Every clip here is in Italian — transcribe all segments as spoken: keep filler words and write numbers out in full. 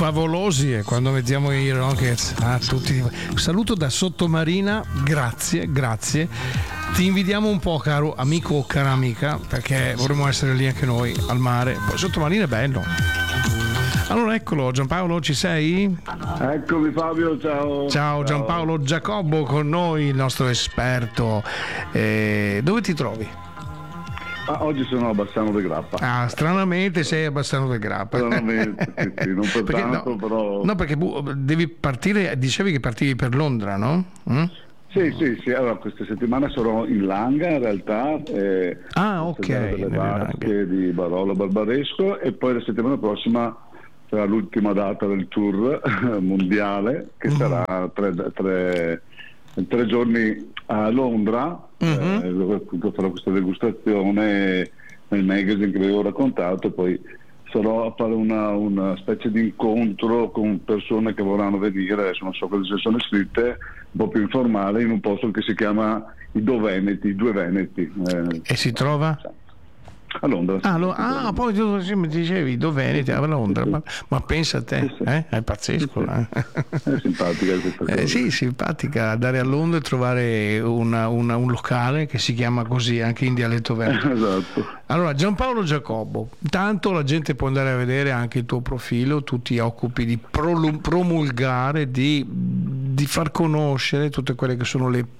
favolosi e quando mettiamo i Rockets a tutti. Saluto da Sottomarina, grazie, grazie. Ti invitiamo un po', caro amico o cara amica, perché vorremmo essere lì anche noi al mare. Poi Sottomarina è bello. Allora eccolo, Giampaolo, ci sei? Eccomi Fabio, ciao. Ciao Giampaolo Giacobbo con noi, il nostro esperto. Eh, dove ti trovi? Ah, oggi sono a Bassano del Grappa. Ah, stranamente sei a Bassano del Grappa. Stranamente, sì, sì, non per perché, tanto, no, però... No, perché devi partire, dicevi che partivi per Londra, no? Mm? Sì, sì, sì, allora questa settimana sarò in Langa in realtà. Eh, ah, ok. Delle Vasche di Barolo Barbaresco, e poi la settimana prossima sarà l'ultima data del tour mondiale, che mm. sarà tre, tre, tre giorni a Londra, mm-hmm. eh, dove appunto farò questa degustazione nel magazine che vi avevo raccontato, e poi sarò a fare una, una specie di incontro con persone che vorranno venire, adesso non so quali sono iscritte, un po' più informale, in un posto che si chiama i Do Veneti, i Due Veneti. Eh, e si trova? A Londra. Ah, lo, ah poi tu mi dicevi Do Veneti a Londra, ma, ma pensa a te, eh? È pazzesco. Eh? È simpatica questa cosa. Eh, sì, simpatica, andare a Londra e trovare una, una, un locale che si chiama così, anche in dialetto veneto. Esatto. Allora, Giampaolo Giacobbo, tanto la gente può andare a vedere anche il tuo profilo, tu ti occupi di promulgare, di, di far conoscere tutte quelle che sono le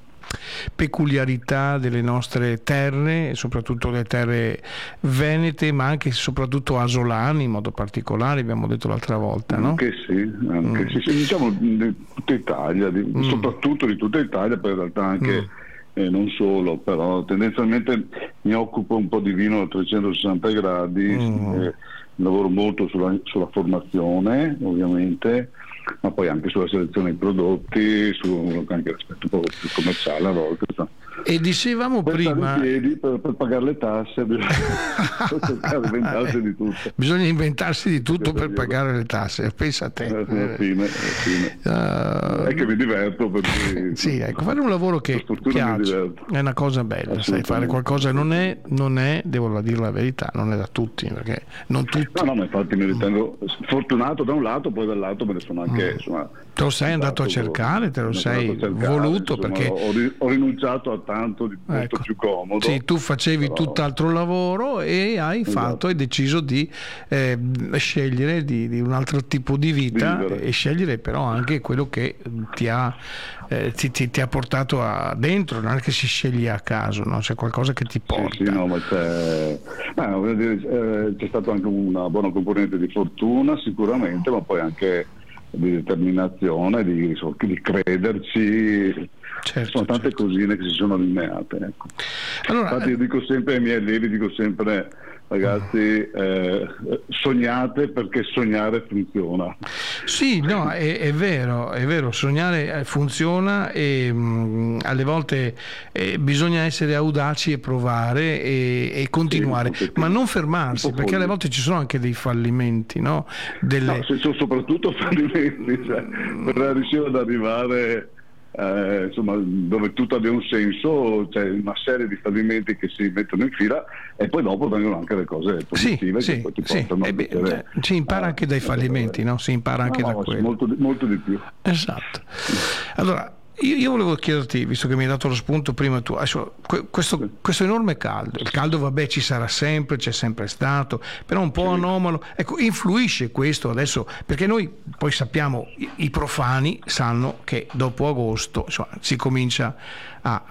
peculiarità delle nostre terre, soprattutto le terre venete, ma anche e soprattutto asolane in modo particolare, abbiamo detto l'altra volta, no? Anche sì, anche mm. sì, sì, diciamo di tutta Italia, di, mm. soprattutto di tutta Italia, poi in realtà anche mm. eh, non solo, però tendenzialmente mi occupo un po' di vino a trecentosessanta gradi, mm. eh, lavoro molto sulla, sulla formazione ovviamente, ma poi anche sulla selezione dei prodotti, su anche l'aspetto un po' più commerciale a volte. E dicevamo per prima, stare in piedi, per, per pagare le tasse bisogna cercare di inventarsi di tutto. Bisogna inventarsi di tutto per pagare le tasse, pensa a te. Eh, alla fine, alla fine. Uh, è che mi diverto, per cui, sì, ecco, fare un lavoro che piace è una cosa bella, sai, fare qualcosa non è, non è, devo dire la verità, non è da tutti, perché non tutti. No, no, ma infatti mi ritengo fortunato da un lato, poi dall'altro me ne sono anche, insomma, te lo sei andato a cercare, te lo sei cercare, voluto, insomma, perché ho, ri, ho rinunciato a tanto di molto ecco, più comodo. Sì, tu facevi però... tutt'altro lavoro e hai esatto. fatto, hai deciso di eh, scegliere di, di un altro tipo di vita Vivere. E scegliere però anche quello che ti ha, eh, ti, ti, ti ha portato a dentro, non è che si sceglie a caso, no? C'è qualcosa che ti porta. Sì, sì, no, ma c'è, eh, voglio dire, eh, c'è stata anche una buona componente di fortuna sicuramente, ma poi anche di determinazione, di, di crederci. Certo, sono tante certo. cosine che si sono allineate, ecco. Allora, infatti io dico sempre ai miei allievi, dico sempre ragazzi, eh, sognate perché sognare funziona. Sì, no, è, è vero, è vero, sognare funziona e mh, alle volte eh, bisogna essere audaci e provare e, e continuare, sì, ma non fermarsi, perché alle volte ci sono anche dei fallimenti, no? Delle... No, ci sono soprattutto fallimenti, cioè, per riuscire ad arrivare Eh, insomma, dove tutto abbia un senso, c'è una serie di fallimenti che si mettono in fila e poi dopo vengono anche le cose positive, sì, che sì, poi ti sì. portano Eh beh, a vedere, si impara anche dai fallimenti, no? Si impara anche no, da no, quello. Molto, molto di più. Esatto. Allora, io, io volevo chiederti, visto che mi hai dato lo spunto prima tu, adesso, questo, questo enorme caldo, il caldo vabbè ci sarà sempre, c'è sempre stato, però un po' sì. anomalo, ecco, influisce questo adesso, perché noi poi sappiamo, i, i profani sanno che dopo agosto insomma, si comincia a,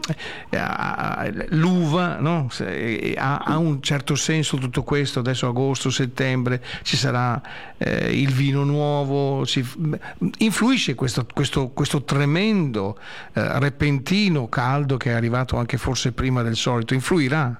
a, a l'uva, no? ha, ha un certo senso tutto questo, adesso agosto, settembre ci sarà eh, il vino nuovo, si, influisce questo, questo, questo tremendo Eh, repentino caldo che è arrivato anche forse prima del solito, influirà?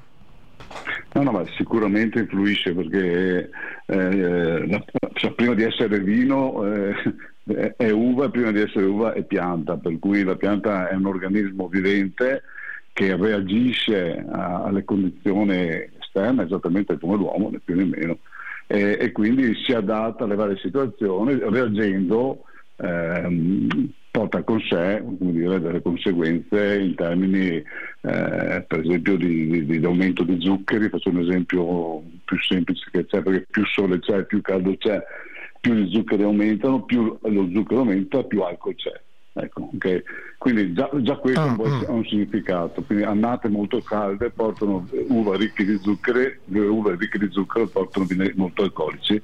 No, no, ma sicuramente influisce perché eh, la, cioè, prima di essere vino eh, è uva, prima di essere uva è pianta, per cui la pianta è un organismo vivente che reagisce a, alle condizioni esterne esattamente come l'uomo, né più né meno, e, e quindi si adatta alle varie situazioni reagendo. Ehm, porta con sé, come dire, delle conseguenze in termini eh, per esempio di, di, di aumento di zuccheri, faccio un esempio più semplice che c'è, perché più sole c'è, più caldo c'è più gli zuccheri aumentano, più lo zucchero aumenta, più alcol c'è. Ecco, okay. Quindi già, già questo ah, ha un significato. Quindi annate molto calde portano uva ricche di zuccheri, le uve ricche di zucchero portano vini molto alcolici.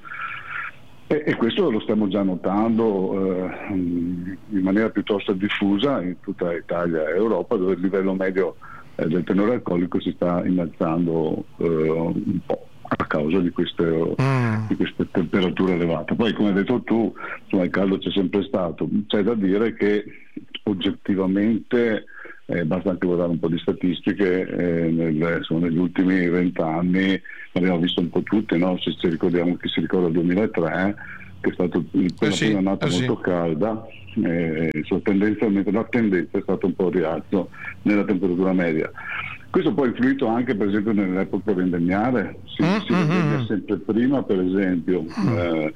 E, e questo lo stiamo già notando eh, in maniera piuttosto diffusa in tutta Italia e Europa, dove il livello medio eh, del tenore alcolico si sta innalzando eh, un po' a causa di queste, mm. di queste temperature elevate. Poi, come hai detto tu, insomma, il caldo c'è sempre stato. C'è da dire che oggettivamente eh, basta anche guardare un po' di statistiche, eh, nel, insomma, negli ultimi vent'anni abbiamo visto un po' tutte, no? Se ci ricordiamo, chi si ricorda il duemilatré, che è stato una eh sì, prima annata eh molto sì. calda, eh, so, tendenzialmente la tendenza è stato un po' il rialzo nella temperatura media. Questo poi ha influito anche per esempio nell'epoca vendemmiare, si, mm-hmm. si vendemmia sempre prima, per esempio. Mm. Eh,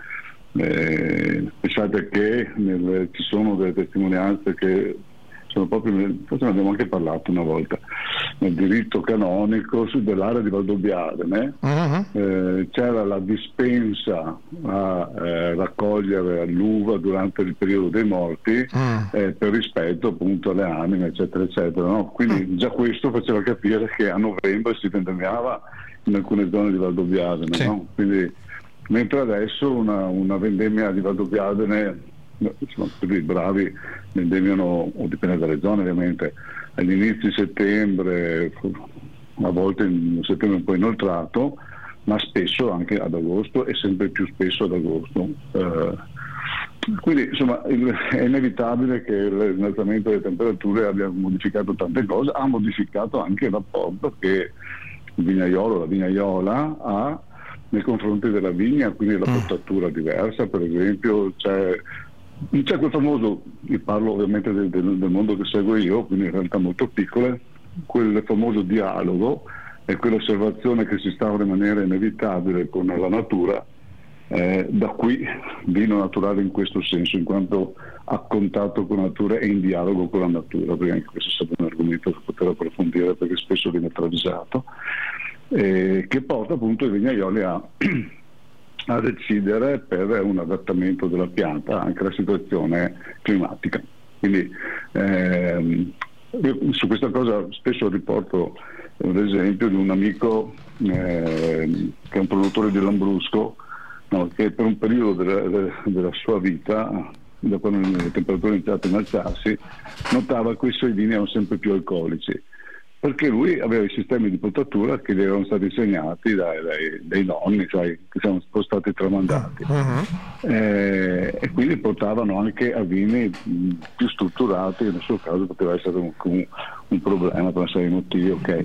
eh, pensate che nel, ci sono delle testimonianze che sono proprio, forse ne abbiamo anche parlato una volta, nel diritto canonico su dell'area di Valdobbiadene, uh-huh. eh, c'era la dispensa a eh, raccogliere l'uva durante il periodo dei morti, uh-huh. eh, per rispetto appunto alle anime, eccetera eccetera, no? Quindi uh-huh. già questo faceva capire che a novembre si vendemmiava in alcune zone di Valdobbiadene, sì. no? Quindi, mentre adesso una, una vendemmia di Valdobbiadene, insomma, quelli bravi vendemmiano, o dipende dalle zone ovviamente, agli inizi di settembre, a volte in settembre un po' inoltrato, ma spesso anche ad agosto e sempre più spesso ad agosto. Eh, quindi insomma il, è inevitabile che l'innalzamento delle temperature abbia modificato tante cose, ha modificato anche il rapporto che il vignaiolo, la vignaiola ha nei confronti della vigna, quindi la potatura diversa, per esempio c'è C'è quel famoso, io parlo ovviamente del, del, del mondo che seguo io, quindi in realtà molto piccole, quel famoso dialogo e quell'osservazione che si sta in maniera inevitabile con la natura, eh, da qui vino naturale in questo senso, in quanto a contatto con la natura e in dialogo con la natura, perché anche questo è stato un argomento da poter approfondire perché spesso viene travisato, eh, che porta appunto i vignaioli a a decidere per un adattamento della pianta anche alla situazione climatica. Quindi ehm, io su questa cosa spesso riporto l'esempio di un amico eh, che è un produttore di Lambrusco, no, che per un periodo della, della sua vita, da quando le temperature iniziato a innalzarsi, notava che i suoi vini erano sempre più alcolici, perché lui aveva i sistemi di potatura che gli erano stati insegnati dai, dai, dai nonni, cioè, che sono stati tramandati, uh-huh. eh, e quindi portavano anche a vini mh, più strutturati, che nel suo caso poteva essere un, un, un problema per una serie di motivi, ok.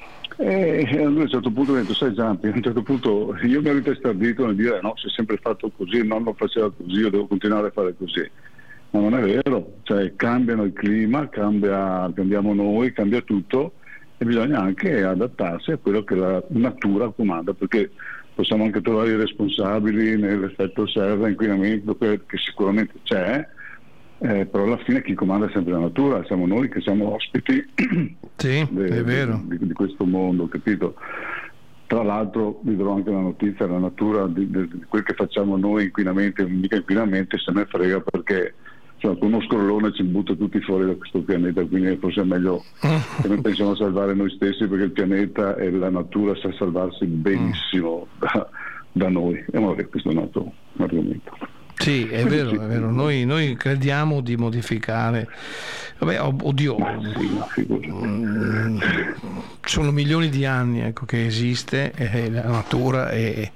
E a lui a un certo punto ha detto: sai Giampi, a un certo punto io mi ero intestardito nel dire no, si è sempre fatto così, il nonno faceva così, io devo continuare a fare così. Ma non è vero, cioè cambiano il clima, cambia, cambiamo noi, cambia tutto, e bisogna anche adattarsi a quello che la natura comanda, perché possiamo anche trovare i responsabili nell'effetto serra, inquinamento, che, che sicuramente c'è, eh, però alla fine chi comanda è sempre la natura, siamo noi che siamo ospiti sì, de, è vero. Di, di questo mondo, capito? Tra l'altro vi darò anche la notizia, la natura di, di, di quel che facciamo noi, inquinamenti, mica inquinamenti, se ne frega, perché cioè, con uno scrollone ci butta tutti fuori da questo pianeta, quindi forse è meglio che noi pensiamo a salvare noi stessi, perché il pianeta e la natura sa salvarsi benissimo da, da noi. E vabbè, questo è un altro argomento. Sì, è vero, è vero. Noi, noi crediamo di modificare. Vabbè, oddio, sì, mh, sono milioni di anni, ecco, che esiste eh, la natura, e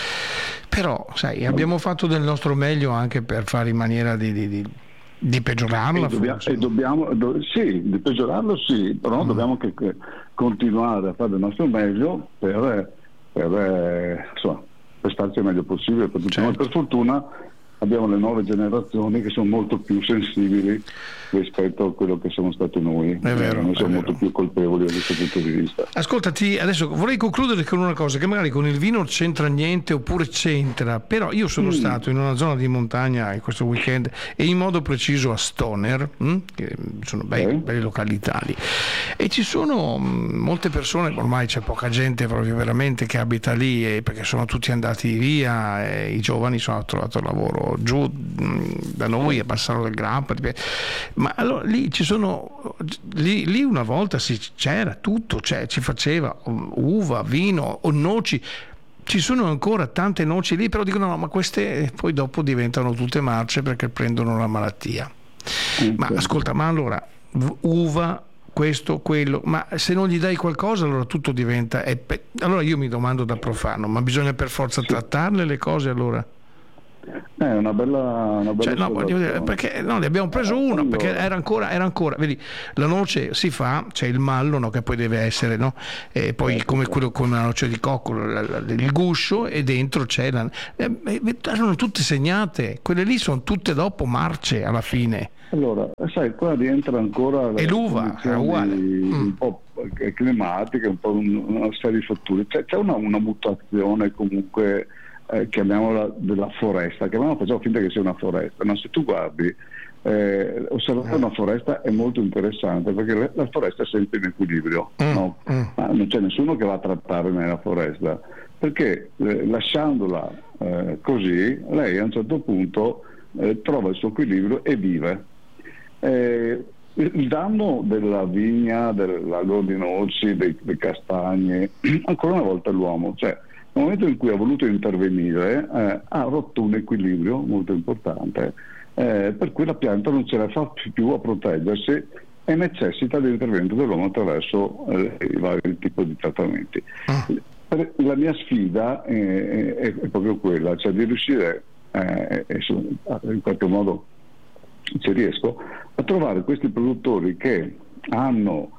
però sai, abbiamo fatto del nostro meglio anche per fare in maniera di, di, di di peggiorarla, e dobbiamo, e dobbiamo do, sì, di peggiorarlo sì, però mm. dobbiamo che, che continuare a fare del nostro meglio per, per, insomma, per starci il meglio possibile per tutti. Certo. Per fortuna abbiamo le nuove generazioni che sono molto più sensibili rispetto a quello che siamo stati noi. È vero, eh, noi siamo è molto vero. più colpevoli da questo punto di vista. Ascoltati, adesso vorrei concludere con una cosa che magari con il vino non c'entra niente oppure c'entra, però io sono mm. stato in una zona di montagna in questo weekend e in modo preciso a Stoner, mh, che sono bei, okay. belle località lì, e ci sono mh, molte persone, ormai c'è poca gente proprio veramente che abita lì, e perché sono tutti andati via, e i giovani sono trovato lavoro giù mh, da noi a Bassano del Grappa, ma allora lì ci sono lì, lì una volta si, c'era tutto, cioè, ci faceva uva, vino o noci, ci sono ancora tante noci lì, però dicono no, ma queste poi dopo diventano tutte marce perché prendono la malattia. Okay. Ma ascolta, ma allora uva, questo, quello, ma se non gli dai qualcosa allora tutto diventa è pe- allora io mi domando da profano, ma bisogna per forza trattarle le cose allora? È una bella, una bella cioè, no, voglio dire, perché no, ne abbiamo preso uno allora. Perché era ancora, era ancora, vedi, la noce si fa, c'è il mallo, no, che poi deve essere, no? E poi certo, come quello con la noce di cocco, la, la, il guscio, e dentro c'è la, eh, erano tutte segnate, quelle lì sono tutte dopo marce alla fine. Allora, sai, qua rientra ancora e l'uva è uguale, un mm. po' climatiche, un po' una serie di fattori, c'è, c'è una, una mutazione comunque. Eh, chiamiamola della foresta, chiamiamola, facciamo finta che sia una foresta, ma se tu guardi, eh, osservare una foresta è molto interessante perché la foresta è sempre in equilibrio, mm. no? Mm. Ma non c'è nessuno che va a trattare nella foresta, perché eh, lasciandola eh, così, lei a un certo punto eh, trova il suo equilibrio e vive. Eh, il danno della vigna, dell'albero di noci, dei, dei castagni, ancora una volta l'uomo, cioè nel momento in cui ha voluto intervenire eh, ha rotto un equilibrio molto importante, eh, per cui la pianta non ce la fa più a proteggersi e necessita dell'intervento dell'uomo attraverso eh, i vari tipi di trattamenti. Ah. La mia sfida è, è, è proprio quella, cioè di riuscire, eh, in qualche modo ci riesco, a trovare questi produttori che hanno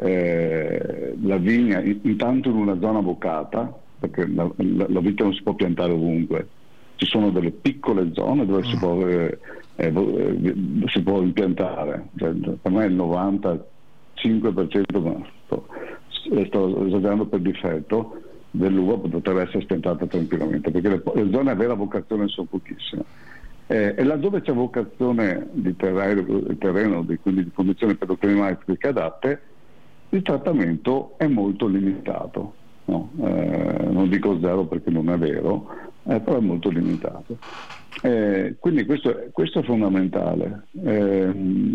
eh, la vigna intanto in una zona vocata, perché la, la, la vite non si può piantare ovunque, ci sono delle piccole zone dove si può, eh, eh, si può impiantare, cioè, per me il novantacinque per cento, ma sto, sto esagerando per difetto, dell'uva potrebbe essere piantata tranquillamente, perché le, le zone a vera vocazione sono pochissime. Eh, e laddove c'è vocazione di terreno, di terreno di, quindi di condizioni pedoclimatiche adatte, il trattamento è molto limitato. No, eh, non dico zero perché non è vero, eh, però è molto limitato. Eh, quindi questo, questo è fondamentale. Eh,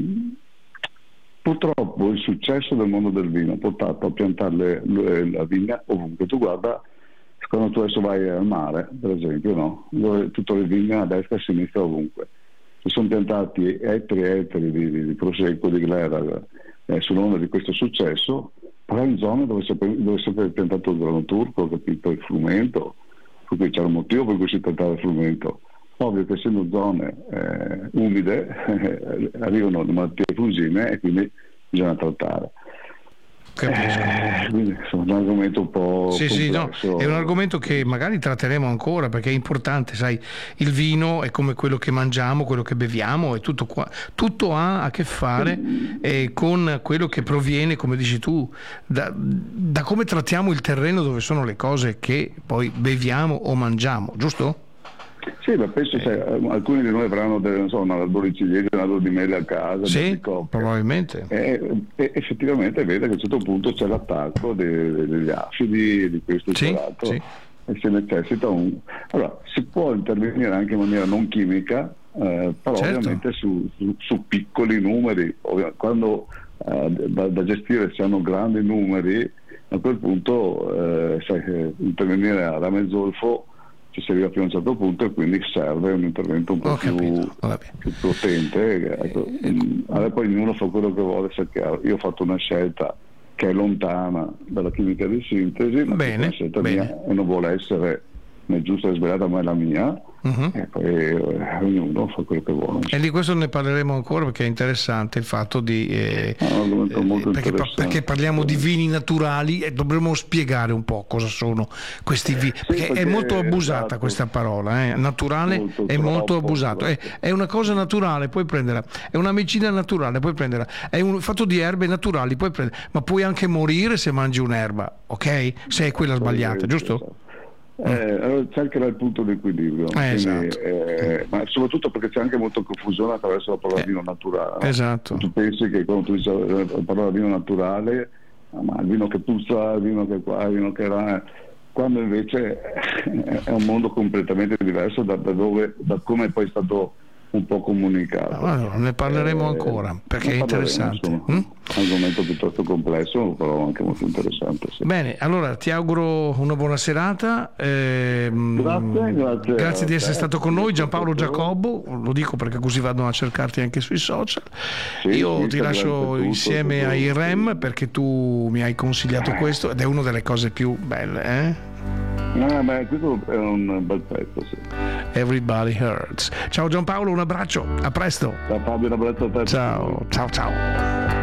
purtroppo il successo del mondo del vino ha portato a piantare le, la vigna ovunque. Tu guarda, quando tu adesso vai al mare, per esempio, no? Dove tutte le vigne a destra e a sinistra ovunque. Si sono piantati ettari e ettari di, di, di prosecco, di glera eh, sull'onda di questo successo, però in zone dove si è piantato il grano turco, capito, il frumento, per cui c'era un motivo per cui si piantava il frumento. Ovvio che essendo zone eh, umide eh, arrivano le malattie fungine e quindi bisogna trattare. Eh, quindi insomma, è un argomento un po' sì, sì, no, è un argomento che magari tratteremo ancora perché è importante, sai, il vino è come quello che mangiamo, quello che beviamo, e tutto qua, tutto ha a che fare eh, con quello che proviene, come dici tu, da, da come trattiamo il terreno dove sono le cose che poi beviamo o mangiamo, giusto? Sì, ma penso che eh. alcuni di noi avranno delle, non so, un albero di ciliegie, un albero di mele a casa, sì, probabilmente. E, e effettivamente vede che a un certo punto c'è l'attacco de, degli acidi, di questo e sì, quell'altro, sì. E si necessita un... Allora, si può intervenire anche in maniera non chimica, eh, però certo. ovviamente su, su, su piccoli numeri, quando eh, da, da gestire si hanno grandi numeri, a quel punto eh, sai, intervenire a rame zolfo ci arriva fino a un certo punto e quindi serve un intervento un po' Ho più, più potente. Ecco. Allora poi ognuno fa quello che vuole, perché io ho fatto una scelta che è lontana dalla chimica di sintesi, ma bene, è una scelta bene. mia e non vuole essere né giusta né sbagliata, ma è la mia. uh-huh. E poi eh, ognuno fa quello che vuole. E di questo ne parleremo ancora, perché è interessante il fatto di eh, no, è molto eh, perché, perché parliamo di vini naturali e dovremmo spiegare un po' cosa sono questi vini, sì, perché, perché è molto abusata, esatto, questa parola, eh? Naturale molto è molto abusato, è, è una cosa naturale, puoi prenderla, è una medicina naturale, puoi prenderla, è un fatto di erbe naturali, puoi prenderla, ma puoi anche morire se mangi un'erba, ok? Se è quella sbagliata, giusto? Eh, allora c'è anche là il punto di equilibrio, eh, quindi, esatto. eh, ma soprattutto perché c'è anche molta confusione attraverso la parola eh, vino naturale, no? Esatto. Tu pensi che quando tu dici la parola vino naturale, ma il vino che puzza, il vino che qua, il vino che là, quando invece è un mondo completamente diverso da, da dove, da come poi è stato un po' comunicato. Allora, ne parleremo eh, ancora, perché è interessante. Insomma, mm? È un argomento piuttosto complesso, però anche molto interessante. Sì. Bene, allora ti auguro una buona serata. Eh, grazie, grazie. Grazie di essere te, stato con noi, Giampaolo Giacobbo, lo dico perché così vado a cercarti anche sui social. Sì, Io sì, ti lascio tutto, insieme tutto, ai R E M, sì, perché tu mi hai consigliato eh. questo ed è una delle cose più belle, eh? No, beh, questo è un bel pezzo, sì. Everybody Hurts. Ciao Giampaolo, un abbraccio, a presto. Ciao Fabio, un abbraccio a te. Ciao, ciao, ciao.